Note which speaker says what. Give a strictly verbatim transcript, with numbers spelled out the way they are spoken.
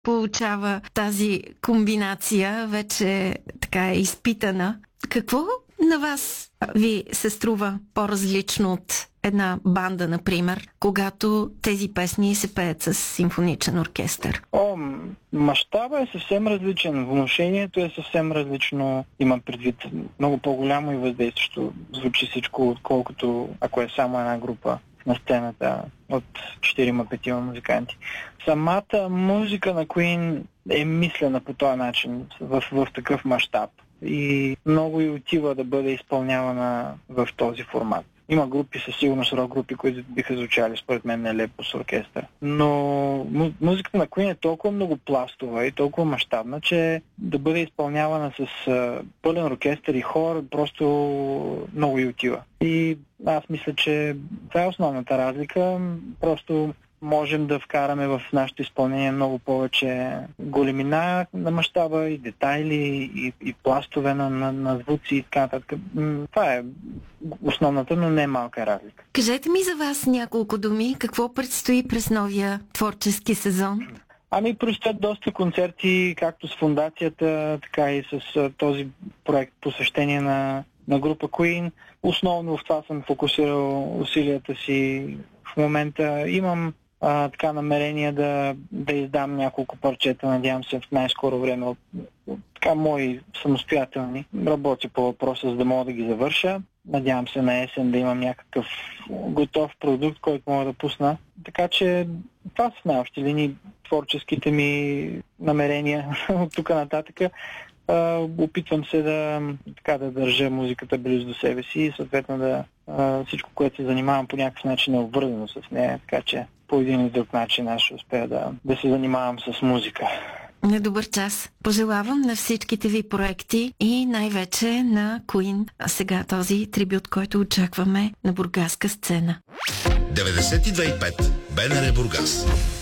Speaker 1: получава тази комбинация, вече така е изпитана. Какво на вас ви се струва по-различно от една банда, например, когато тези песни се пеят с симфоничен оркестър?
Speaker 2: О, мащаба е съвсем различен. Внушението е съвсем различно. Имам предвид много по-голямо и въздействащо звучи всичко, отколкото ако е само една група на сцената от четирима-петима музиканти. Самата музика на Queen е мислена по този начин, в, в такъв мащаб. И много и отива да бъде изпълнявана в този формат. Има групи, със сигурност рок групи, които биха звучали според мен нелепо с оркестър. Но музиката на Queen е толкова много пластова и толкова мащабна, че да бъде изпълнявана с а, пълен оркестър и хор просто много и отива. И аз мисля, че това е основната разлика. Просто можем да вкараме в нашето изпълнение много повече големина на мащаба и детайли и, и пластове на, на, на звуци и така нататък. Това е основната, но не е малка разлика.
Speaker 1: Кажете ми за вас няколко думи. Какво предстои през новия творчески сезон?
Speaker 2: Ами предстоят доста концерти, както с фондацията, така и с а, този проект посвещение на, на група Queen. Основно в това съм фокусирал усилията си в момента. Имам А, така намерение да, да издам няколко парчета, надявам се в най-скоро време от, от така мои самостоятелни. Работя по въпроса, за да мога да ги завърша. Надявам се на есен да имам някакъв готов продукт, който мога да пусна. Така че това са в най-общи линии творческите ми намерения от тук нататък. Uh, опитвам се да, така, да държа музиката близо до себе си и съответно да uh, всичко, което се занимавам по някакъв начин е обвързано с нея, така че по един или друг начин аз ще успея да, да се занимавам с музика.
Speaker 1: На добър час. Пожелавам на всичките ви проекти и най-вече на Queen. А сега този трибют, който очакваме на бургаска сцена.
Speaker 3: деветдесет и две и пет БНР Бургас.